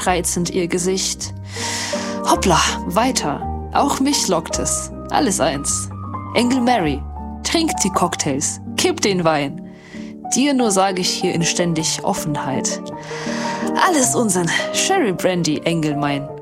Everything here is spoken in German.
reizend ihr Gesicht. Hoppla, weiter, auch mich lockt es, alles eins. Engel Mary, trinkt die Cocktails, kipp den Wein. Dir nur sage ich hier in ständig Offenheit. Alles unsern Sherry Brandy, Engel mein.